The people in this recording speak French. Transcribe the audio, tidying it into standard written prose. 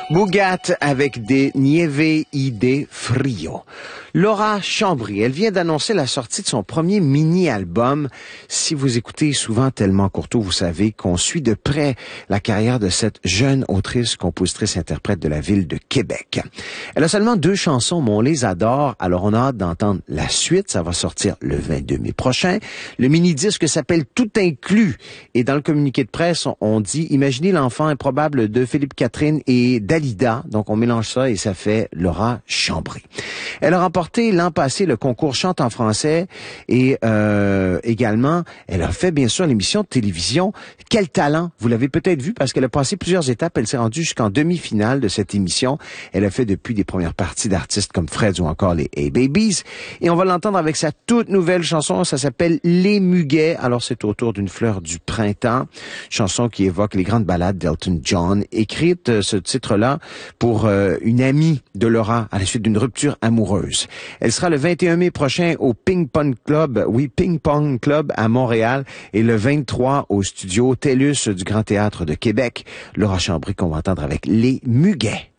Bougat avec des Nieve y de Frio. Laura Chambry, elle vient d'annoncer la sortie de son premier mini-album. Si vous écoutez souvent Tellement Courteau, vous savez qu'on suit de près la carrière de cette jeune autrice, compositrice, interprète de la ville de Québec. Elle a seulement 2 chansons, mais on les adore, alors on a hâte d'entendre la suite. Ça va sortir le 22 mai prochain. Le mini-disque s'appelle Tout inclus. Et dans le communiqué de presse, on dit « Imaginez l'enfant improbable de Philippe Catherine et Dalida ». Donc on mélange ça et ça fait Laura Chambry. Elle a remporté l'an passé le concours Chante en français et également, elle a fait bien sûr l'émission de télévision Quel talent. Vous l'avez peut-être vu parce qu'elle a passé plusieurs étapes. Elle s'est rendue jusqu'en demi-finale de cette émission. Elle a fait depuis des premières parties d'artistes comme Fred ou encore les A-Babies. Et on va l'entendre avec sa toute nouvelle chanson. Ça s'appelle Les Muguets. Alors c'est autour d'une fleur du printemps. Chanson qui évoque les grandes ballades d'Elton John. Écrite ce titre-là pour une amie de Laura à la suite d'une rupture amoureuse. Elle sera le 21 mai prochain au Ping Pong Club à Montréal et le 23 au studio TELUS du Grand Théâtre de Québec. Laura Chambry qu'on va entendre avec Les Muguets.